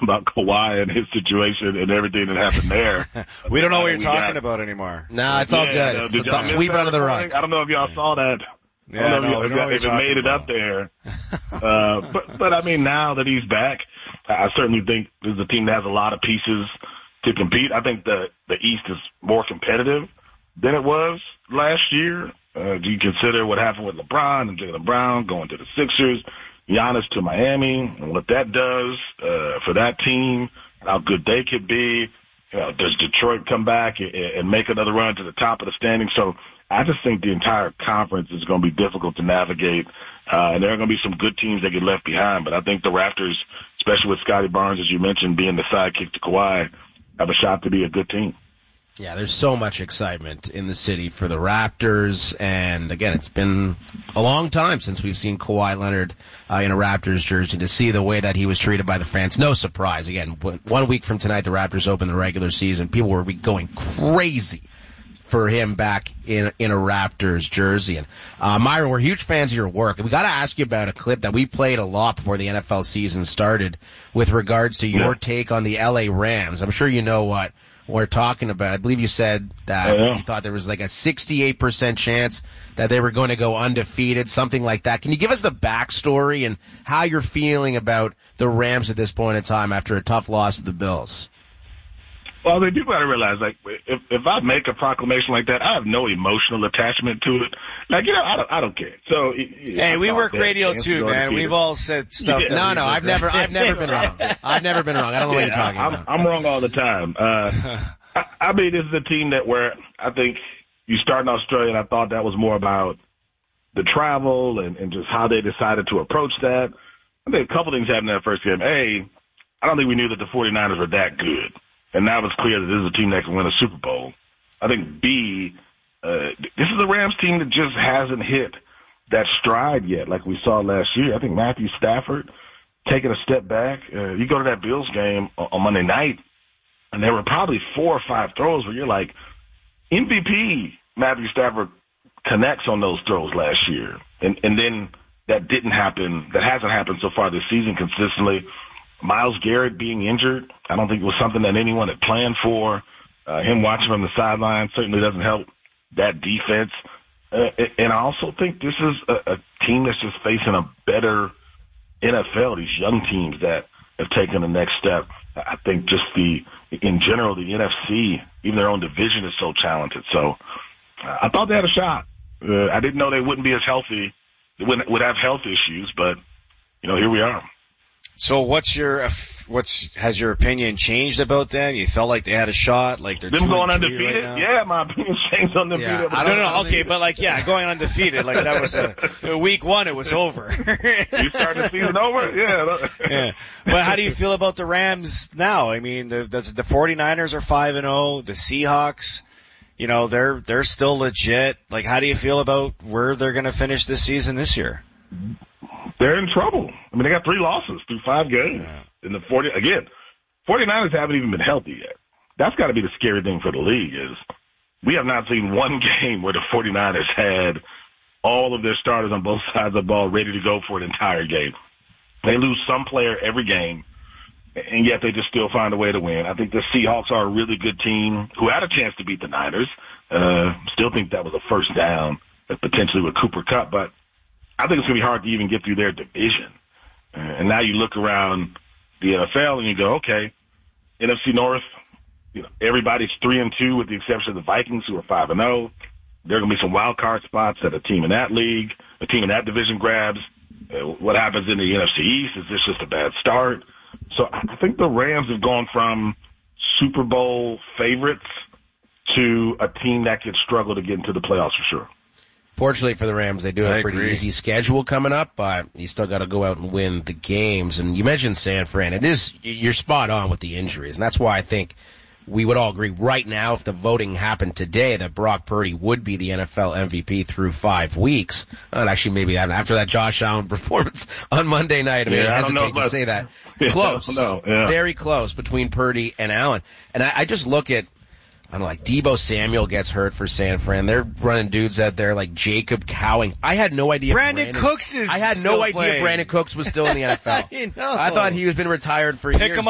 about Kawhi and his situation and everything that happened there. We don't know what you're talking about anymore. No, it's all good. It's sweep under the rug. I don't know if y'all saw that. Yeah, I don't know if it made it up there. But I mean, now that he's back, I certainly think this is a team that has a lot of pieces to compete. I think the East is more competitive than it was last year. Do you consider what happened with LeBron and Jaylen Brown going to the Sixers, Giannis to Miami, and what that does for that team, and how good they could be? Does Detroit come back and make another run to the top of the standings? So I just think the entire conference is going to be difficult to navigate, and there are going to be some good teams that get left behind. But I think the Raptors, especially with Scotty Barnes, as you mentioned, being the sidekick to Kawhi, have a shot to be a good team. Yeah, there's so much excitement in the city for the Raptors, and again, it's been a long time since we've seen Kawhi Leonard in a Raptors jersey. To see the way that he was treated by the fans, no surprise. Again, 1 week from tonight, the Raptors open the regular season. People were going crazy for him back in a Raptors jersey. And Myron, we're huge fans of your work. And we got to ask you about a clip that we played a lot before the NFL season started with regards to your take on the LA Rams. I'm sure you know what we're talking about. I believe you said that you thought there was like a 68% chance that they were going to go undefeated, something like that. Can you give us the backstory and how you're feeling about the Rams at this point in time after a tough loss to the Bills? Well, they do got to realize, like, if I make a proclamation like that, I have no emotional attachment to it. Like, I don't care. So, hey, we work radio too, man. We've all said stuff. No, I've never been wrong. I've never been wrong. I don't know what you're talking about. I'm wrong all the time. I mean, this is a team that where I think you start in Australia, and I thought that was more about the travel and just how they decided to approach that. I think a couple things happened in that first game. A, I don't think we knew that the 49ers were that good. And now it's clear that this is a team that can win a Super Bowl. I think, B, this is a Rams team that just hasn't hit that stride yet like we saw last year. I think Matthew Stafford taking a step back. You go to that Bills game on Monday night, and there were probably 4 or 5 throws where you're like, MVP Matthew Stafford connects on those throws last year. And then that didn't happen. That hasn't happened so far this season consistently. Myles Garrett being injured, I don't think it was something that anyone had planned for. Him watching from the sideline certainly doesn't help that defense. And I also think this is a team that's just facing a better NFL, these young teams that have taken the next step. I think just in general, the NFC, even their own division is so talented. So I thought they had a shot. I didn't know they wouldn't be as healthy, would have health issues, but, here we are. So has your opinion changed about them? You felt like they had a shot, like they're them going Right undefeated? now? Yeah, my opinion's changed on undefeated. Yeah, no, okay, but going undefeated, like that was week 1, it was over. You start the season over? Yeah. But how do you feel about the Rams now? I mean, the 49ers are 5-0, the Seahawks, they're still legit. Like, how do you feel about where they're going to finish this season this year? They're in trouble. I mean, they got 3 losses through 5 games. In the 49ers haven't even been healthy yet. That's got to be the scary thing for the league is we have not seen one game where the 49ers had all of their starters on both sides of the ball ready to go for an entire game. They lose some player every game, and yet they just still find a way to win. I think the Seahawks are a really good team who had a chance to beat the Niners. Still think that was a first down, potentially with Cooper Kupp, but I think it's going to be hard to even get through their division. And now you look around the NFL and you go, okay, NFC North, everybody's 3-2 with the exception of the Vikings who are 5-0. There are going to be some wild card spots that a team in that league, a team in that division grabs. What happens in the NFC East? Is this just a bad start? So I think the Rams have gone from Super Bowl favorites to a team that could struggle to get into the playoffs for sure. Fortunately for the Rams, they do have a pretty easy schedule coming up, but you still got to go out and win the games. And you mentioned San Fran. You're spot on with the injuries, and that's why I think we would all agree right now, if the voting happened today, that Brock Purdy would be the NFL MVP through 5 weeks. And actually, maybe after that Josh Allen performance on Monday night. I mean, I hesitate to say that. Close. Very close between Purdy and Allen. And I just look at, like Deebo Samuel gets hurt for San Fran. They're running dudes out there like Jacob Cowing. I had no idea. Brandon Cooks is. I had no idea Brandon Cooks was still in the NFL. I thought he was been retired for years.